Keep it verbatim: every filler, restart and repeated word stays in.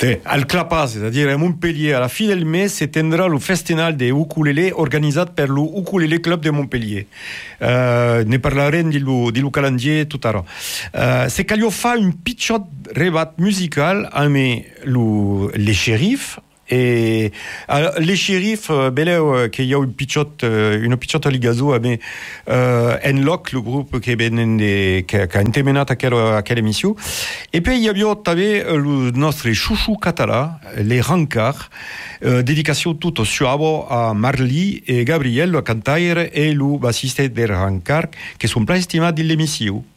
Al Clapas, c'est-à-dire à Montpellier, à la fin del mes, se tindrà le festival de ukulele organitzat per lo Ukulele Club de Montpellier. Uh, ne parlarem di lo, di lo calendrier tout à l'heure. Uh, c'est qu'allò fa un pitjot rebat musical amb lo, les xerifs. Et alors, les shérifs, euh, beleu qu'il y a une pitchotte, une pitchotte ligazo avec euh, Enlock, le groupe qui ben qui, qui a intermené à quelle à quelle émission. Et puis il y a bien t'avais le notre chouchou catalan, les Rancars, euh, dédication toute au suavo à Marly et Gabriel, le cantaire et le bassiste des Rancars, qui sont plein estimés de l'émission.